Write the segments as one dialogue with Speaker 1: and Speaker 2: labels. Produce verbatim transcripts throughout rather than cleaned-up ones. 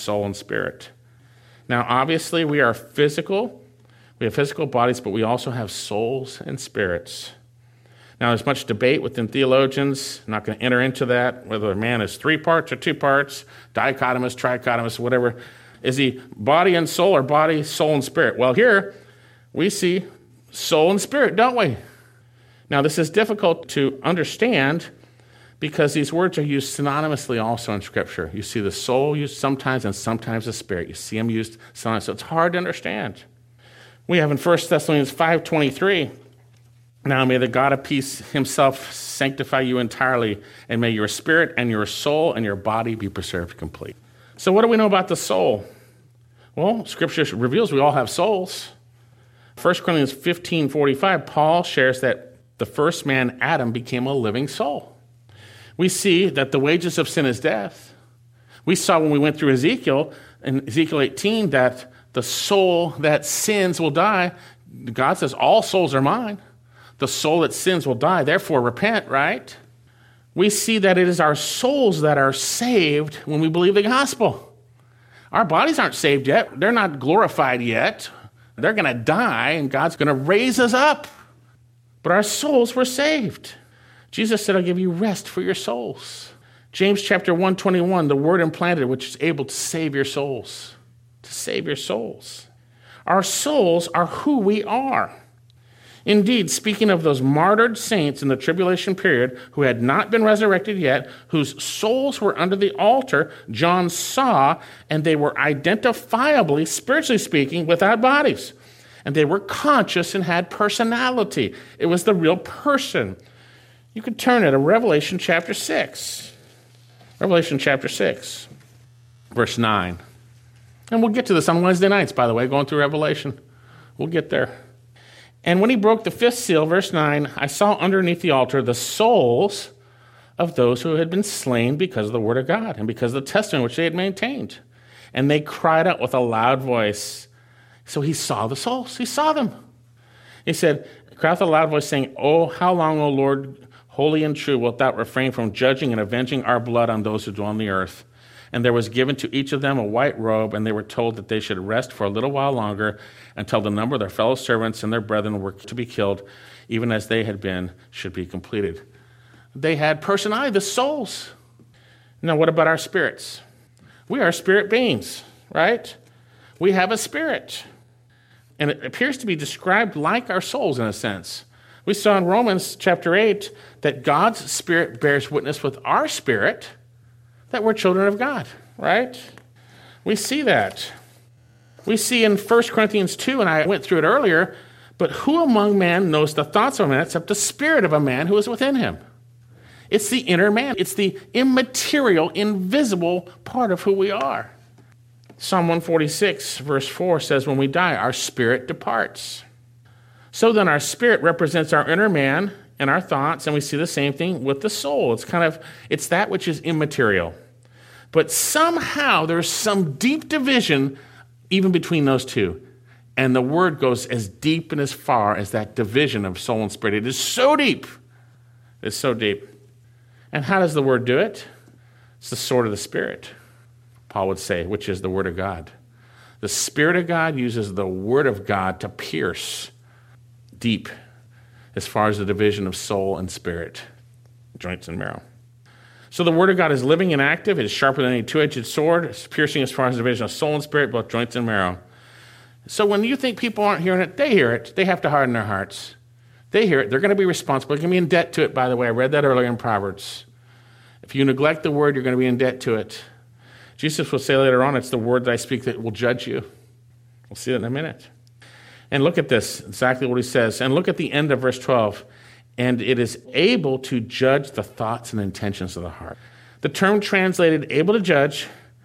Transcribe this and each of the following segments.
Speaker 1: soul, and spirit. Now, obviously, we are physical. We have physical bodies, but we also have souls and spirits. Now, there's much debate within theologians. I'm not going to enter into that, whether a man is three parts or two parts, dichotomous, trichotomous, whatever. Is he body and soul or body, soul, and spirit? Well, here we see soul and spirit, don't we? Now, this is difficult to understand because these words are used synonymously also in Scripture. You see the soul used sometimes and sometimes the spirit. You see them used synonymously. So it's hard to understand. We have in First Thessalonians five twenty-three, now may the God of peace himself sanctify you entirely, and may your spirit and your soul and your body be preserved complete. So what do we know about the soul? Well, Scripture reveals we all have souls. First Corinthians fifteen forty-five, Paul shares that the first man, Adam, became a living soul. We see that the wages of sin is death. We saw when we went through Ezekiel, in Ezekiel eighteen, that the soul that sins will die. God says, all souls are mine. The soul that sins will die, therefore repent, right? We see that it is our souls that are saved when we believe the gospel. Our bodies aren't saved yet. They're not glorified yet. They're going to die, and God's going to raise us up. But our souls were saved. Jesus said, I'll give you rest for your souls. James chapter one twenty-one, the word implanted, which is able to save your souls. To save your souls. Our souls are who we are. Indeed, speaking of those martyred saints in the tribulation period who had not been resurrected yet, whose souls were under the altar, John saw, and they were identifiably, spiritually speaking, without bodies. And they were conscious and had personality. It was the real person. You could turn it to Revelation chapter six. Revelation chapter six, verse nine. And we'll get to this on Wednesday nights, by the way, going through Revelation. We'll get there. And when he broke the fifth seal, verse nine, I saw underneath the altar the souls of those who had been slain because of the word of God and because of the testimony which they had maintained. And they cried out with a loud voice. So he saw the souls. He saw them. He said, cried with a loud voice saying, Oh, how long, O Lord, holy and true, wilt thou refrain from judging and avenging our blood on those who dwell on the earth? And there was given to each of them a white robe, and they were told that they should rest for a little while longer until the number of their fellow servants and their brethren were to be killed, even as they had been, should be completed. They had personality, the souls. Now, what about our spirits? We are spirit beings, right? We have a spirit. And it appears to be described like our souls in a sense. We saw in Romans chapter eight that God's spirit bears witness with our spirit that we're children of God, right? We see that. We see in First Corinthians two, and I went through it earlier, but who among men knows the thoughts of a man except the spirit of a man who is within him? It's the inner man. It's the immaterial, invisible part of who we are. Psalm one forty-six, verse four says, when we die, our spirit departs. So then our spirit represents our inner man and our thoughts, and we see the same thing with the soul. It's kind of, it's that which is immaterial. But somehow there's some deep division even between those two. And the word goes as deep and as far as that division of soul and spirit. It is so deep. It's so deep. And how does the word do it? It's the sword of the Spirit, Paul would say, which is the word of God. The Spirit of God uses the word of God to pierce deep as far as the division of soul and spirit, joints and marrow. So the word of God is living and active. It is sharper than any two-edged sword. It's piercing as far as the division of soul and spirit, both joints and marrow. So when you think people aren't hearing it, they hear it. They have to harden their hearts. They hear it. They're going to be responsible. They're going to be in debt to it, by the way. I read that earlier in Proverbs. If you neglect the word, you're going to be in debt to it. Jesus will say later on, it's the word that I speak that will judge you. We'll see that in a minute. And look at this, exactly what he says. And look at the end of verse twelve. And it is able to judge the thoughts and intentions of the heart. The term translated able to judge,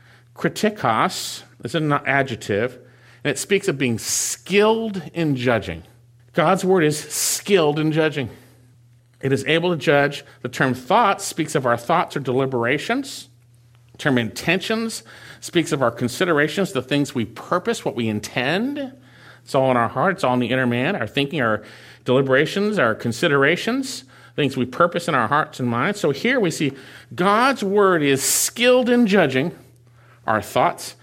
Speaker 1: kritikos, is an adjective, and it speaks of being skilled in judging. God's word is skilled in judging. It is able to judge. The term thoughts speaks of our thoughts or deliberations. The term intentions speaks of our considerations, the things we purpose, what we intend. It's all in our heart. It's all in the inner man, our thinking, our deliberations, our considerations, things we purpose in our hearts and minds. So here we see God's word is skilled in judging our thoughts